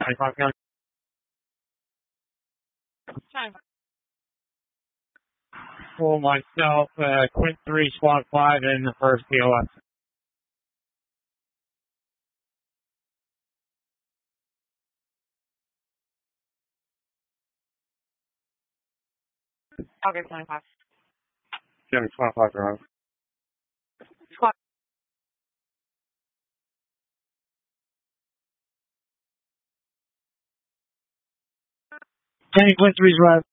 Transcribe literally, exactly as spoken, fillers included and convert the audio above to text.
twenty-five gun. For myself, uh, Quint three, Squad five, and the first P O S. Okay, twenty-five. Jimmy, twenty-five, drive. Squad. Kenny, Quint three's right.